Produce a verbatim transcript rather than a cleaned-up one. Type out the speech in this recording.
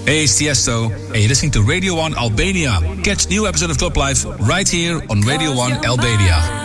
Hey, it's Tiesto, and you're listening to Radio one Albania. Catch new episode of Club Life right here on Radio one Albania.